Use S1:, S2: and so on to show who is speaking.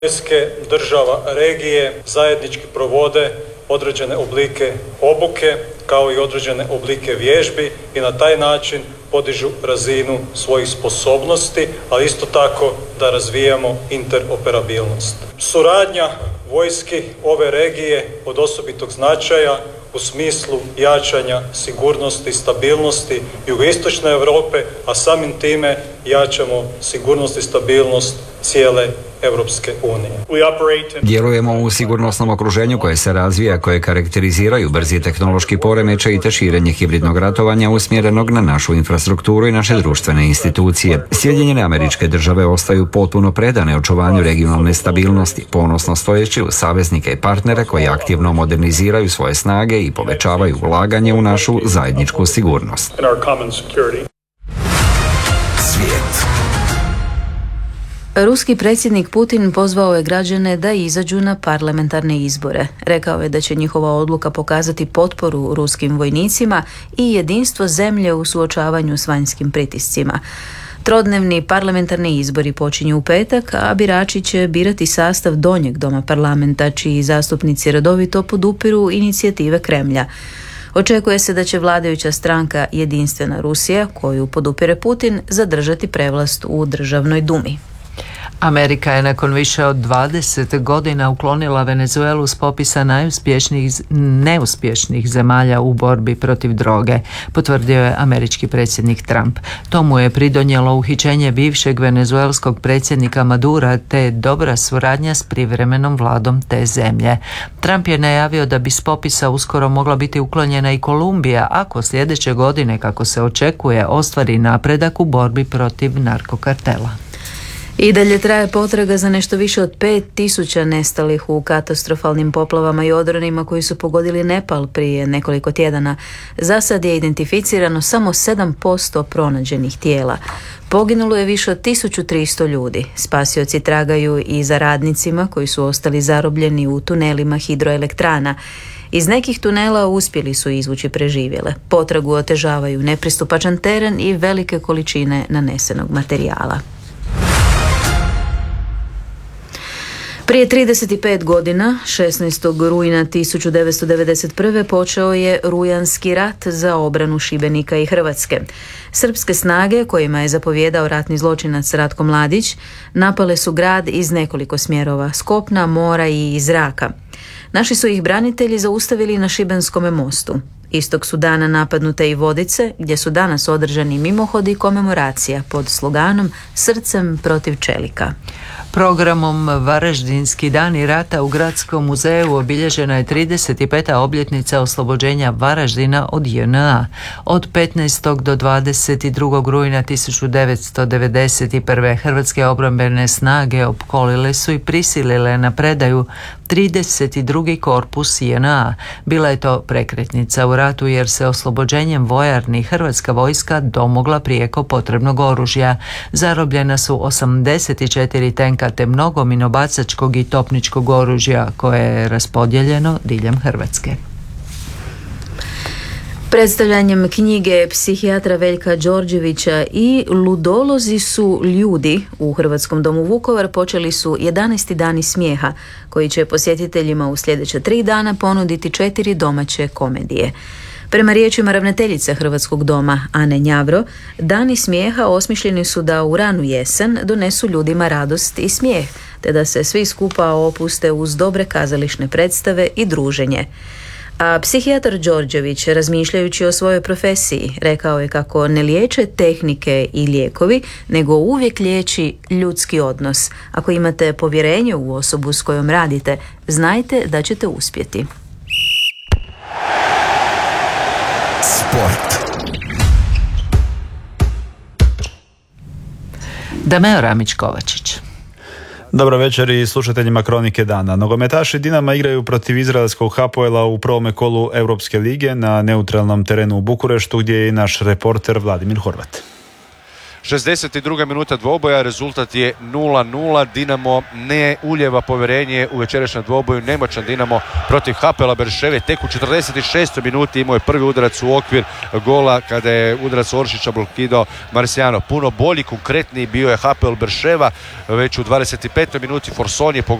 S1: Vojske država regije zajednički provode određene oblike obuke kao i određene oblike vježbi i na taj način podižu razinu svojih sposobnosti, ali isto tako da razvijamo interoperabilnost. Suradnja vojski ove regije od osobitog značaja u smislu jačanja sigurnosti i stabilnosti jugoistočne Europe, a samim time jačamo sigurnost i stabilnost cijele Europske unije.
S2: Djelujemo u sigurnosnom okruženju koje se razvija, koje karakteriziraju brzi tehnološki poremećaj te širenje hibridnog ratovanja usmjerenog na našu infrastrukturu i naše društvene institucije. Sjedinjene Američke Države ostaju potpuno predane očuvanju regionalne stabilnosti, ponosno stojeći uz saveznike i partnere koji aktivno moderniziraju svoje snage i povećavaju ulaganje u našu zajedničku sigurnost.
S3: Svijet.
S4: Ruski predsjednik Putin pozvao je građane da izađu na parlamentarne izbore. Rekao je da će njihova odluka pokazati potporu ruskim vojnicima i jedinstvo zemlje u suočavanju s vanjskim pritiscima. Trodnevni parlamentarni izbori počinju u petak, a birači će birati sastav donjeg doma parlamenta, čiji zastupnici redovito podupiru inicijative Kremlja. Očekuje se da će vladajuća stranka Jedinstvena Rusija, koju podupire Putin, zadržati prevlast u državnoj dumi.
S5: Amerika je nakon više od 20 godina uklonila Venezuelu s popisa neuspješnih zemalja u borbi protiv droge, potvrdio je američki predsjednik Trump. Tomu je pridonijelo uhićenje bivšeg venezuelskog predsjednika Madura te dobra suradnja s privremenom vladom te zemlje. Trump je najavio da bi s popisa uskoro mogla biti uklonjena i Kolumbija ako sljedeće godine, kako se očekuje, ostvari napredak u borbi protiv narkokartela.
S4: I dalje traje potraga za nešto više od 5.000 nestalih u katastrofalnim poplavama i odronima koji su pogodili Nepal prije nekoliko tjedana. Za sad je identificirano samo 7% pronađenih tijela. Poginulo je više od 1300 ljudi. Spasioci tragaju i za radnicima koji su ostali zarobljeni u tunelima hidroelektrana. Iz nekih tunela uspjeli su izvući preživjele. Potragu otežavaju nepristupačan teren i velike količine nanesenog materijala. Prije 35 godina, 16. rujna 1991. počeo je Rujanski rat za obranu Šibenika i Hrvatske. Srpske snage, kojima je zapovijedao ratni zločinac Ratko Mladić, napale su grad iz nekoliko smjerova, s kopna, mora i iz zraka. Naši su ih branitelji zaustavili na Šibenskome mostu. Istog su dana napadnute i Vodice, gdje su danas održani mimohodi i komemoracija pod sloganom Srcem protiv čelika.
S5: Programom Varaždinski dani rata u Gradskom muzeju obilježena je 35. obljetnica oslobođenja Varaždina od JNA. Od 15. do 22. rujna 1991. hrvatske obrambene snage opkolile su i prisilile na predaju 32. korpus JNA. Bila je to prekretnica u ratu jer se oslobođenjem vojarni hrvatska vojska domogla prijeko potrebnog oružja. Zarobljena su 84 tenka te mnogo minobacačkog i topničkog oružja koje je raspodijeljeno diljem Hrvatske.
S4: Predstavljanjem knjige psihijatra Veljka Đorđevića i Ludolozi su ljudi u Hrvatskom domu Vukovar počeli su 11. dani smijeha, koji će posjetiteljima u sljedeća 3 dana ponuditi 4 domaće komedije. Prema riječima ravnateljice Hrvatskog doma Ane Njavro, dani smijeha osmišljeni su da u ranu jesen donesu ljudima radost i smijeh, te da se svi skupa opuste uz dobre kazališne predstave i druženje. A psihijatar Đorđević, razmišljajući o svojoj profesiji, rekao je kako ne liječe tehnike i lijekovi, nego uvijek liječi ljudski odnos. Ako imate povjerenje u osobu s kojom radite, znajte da ćete uspjeti.
S3: Sport.
S5: Dameo Ramić-Kovačić.
S6: Dobro večer i slušateljima Kronike dana. Nogometaši Dinama igraju protiv izraelskog Hapoela u prvome kolu Europske lige na neutralnom terenu u Bukureštu, gdje je i naš reporter Vladimir Horvat.
S3: 62. minuta dvoboja, rezultat je 0-0. Dinamo ne uljeva povjerenje u večerašnjem dvoboju. Nemoćan Dinamo protiv HPL Berševe. Tek u 46. minuti imao je prvi udarac u okvir gola kada je udarac Oršića blokirao Marciano. Puno bolji, konkretniji bio je HPL Berševa. Već u 25. minuti Forson je